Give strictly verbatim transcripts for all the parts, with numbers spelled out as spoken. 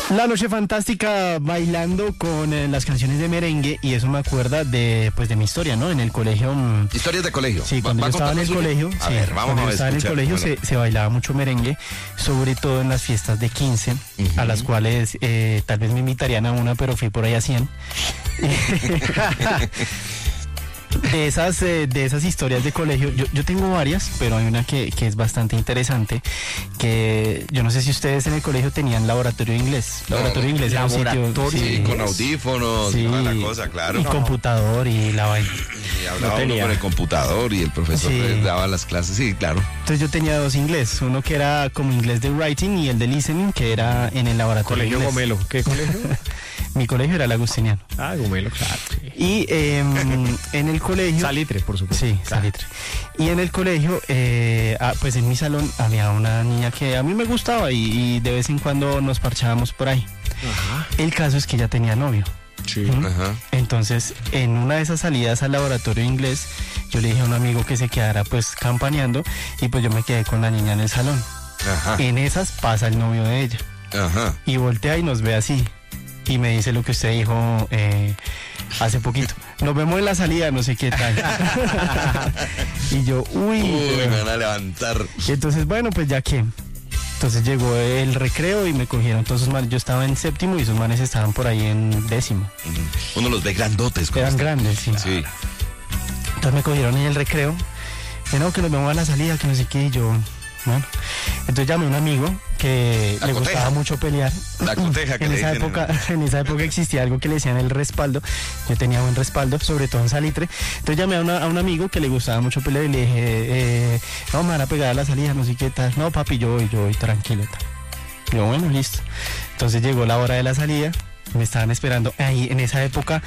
La noche fantástica bailando con eh, las canciones de merengue, y eso me acuerda de pues de mi historia, ¿no? En el colegio. mm, Historias de colegio. Sí, cuando ¿Va- yo va estaba en el contando colegio, suyo? A sí, ver, vamos cuando a yo ver, estaba en el escuchar, colegio bueno. se, se bailaba mucho merengue, sobre todo en las fiestas de quince, Ujú. a las cuales eh, tal vez me invitarían a una, pero fui por ahí a cien. De esas, eh, de esas historias de colegio, yo, yo tengo varias, pero hay una que, que es bastante interesante, que yo no sé si ustedes en el colegio tenían laboratorio de inglés. Laboratorio de inglés era un sitio, Sí, sí, con audífonos sí, y toda la cosa, claro. y computador y la vaina. Y hablaba no uno tenía. con el computador y el profesor Sí. les daba las clases, sí, claro. Entonces yo tenía dos inglés, uno que era como inglés de writing y el de listening, que era en el laboratorio de Colegio inglés. Gomelo. ¿Qué colegio? Mi colegio era el agustiniano. Ah, Gomelo, claro. Y eh, en el colegio... Salitre, por supuesto. Sí, Claro. salitre. Y en el colegio, eh, ah, pues en mi salón había una niña que a mí me gustaba y, y de vez en cuando nos parchábamos por ahí. Ajá. El caso es que ella tenía novio. Sí. ¿Mm? Ajá. Entonces, en una de esas salidas al laboratorio de inglés, yo le dije a un amigo que se quedara pues campaneando, y pues yo me quedé con la niña en el salón. Ajá. En esas pasa el novio de ella Ajá. y voltea y nos ve así y me dice lo que usted dijo eh, hace poquito. Nos vemos en la salida, no sé qué tal. Y yo, uy. Uy, me van a levantar. Y entonces, bueno, pues ya que. Entonces llegó el recreo y me cogieron todos esos manes. Yo estaba en séptimo y esos manes estaban por ahí en décimo. Ujú. Uno los ve grandotes. cuando Eran está- grandes, sí. Sí. Entonces me cogieron en el recreo. Que no, que nos vemos a la salida, que no sé qué. Y yo, bueno. Entonces llamé a un amigo que La le coteja. gustaba mucho pelear. La coteja que en le esa dicen en- época En esa época existía algo que le decían el respaldo. Yo tenía buen respaldo, sobre todo en salitre. Entonces llamé a, una- a un amigo que le gustaba mucho pelear y le dije, eh, no, me van a pegar a la salida, no sé qué tal. No, papi, yo voy, yo voy, tranquilo. Tal. Yo, bueno, listo. Entonces llegó la hora de la salida. Me estaban esperando. Ahí, en esa época,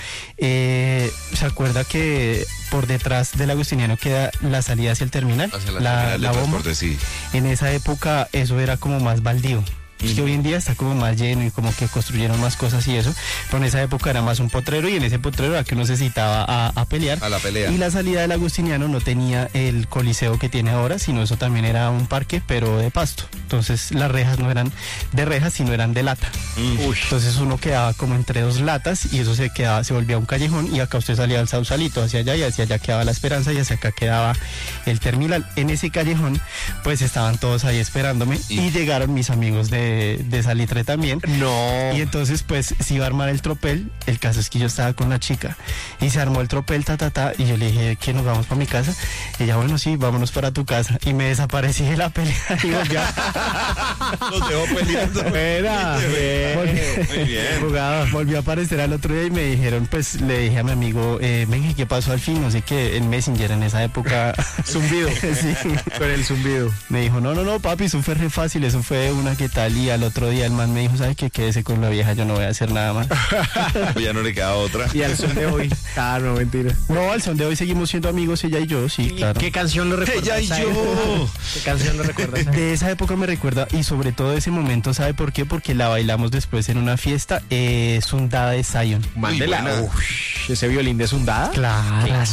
eh, ¿se acuerda que por detrás del agustiniano queda la salida hacia el terminal? Hacia la, la, terminal de la bomba. transporte, sí. En esa época eso era como más baldío. Es que hoy en día está como más lleno y como que construyeron más cosas y eso, pero en esa época era más un potrero, y en ese potrero era que uno se citaba a, a pelear. A la pelea. Y la salida del agustiniano no tenía el coliseo que tiene ahora, sino eso también era un parque, pero de pasto. Entonces las rejas no eran de rejas, sino eran de lata. Mm. Uy. Entonces uno quedaba como entre dos latas y eso se quedaba, se volvía un callejón, y acá usted salía al Sausalito hacia allá, y hacia allá quedaba la Esperanza y hacia acá quedaba el terminal. En ese callejón pues estaban todos ahí esperándome y, Y- llegaron mis amigos de, de Salitre también. No. Y entonces pues se iba a armar el tropel. El caso es que yo estaba con la chica y se armó el tropel, ta ta ta, y yo le dije que nos vamos para mi casa. Y ella, bueno, sí, vámonos para tu casa. Y me desaparecí de la pelea y volví a... Los dejó peleando. Espera. Volví- Muy bien. Jugaba. Volvió a aparecer al otro día y me dijeron, pues le dije a mi amigo, eh, venga, ¿qué pasó al fin? No sé qué, en Messenger en esa época. Zumbido. Sí. Con el zumbido. Me dijo, no, no, no, papi, eso fue re fácil, eso fue una que tal. Y al otro día el man me dijo, ¿sabes qué? Quédese con la vieja, yo no voy a hacer nada más. Pues ya no le queda otra. Y al son de hoy. Ah, no, mentira. No, al son de hoy seguimos siendo amigos, ella y yo, sí, claro. ¿Qué canción lo recuerda? Ella y esa yo. época? ¿Qué canción lo recuerda? esa De esa época me recuerda, y sobre todo de ese momento, ¿sabe por qué? Porque la bailamos después en una fiesta, eh, Sundada de Zion. Mándela. buena. Uy, ese violín de Sundada. Claro.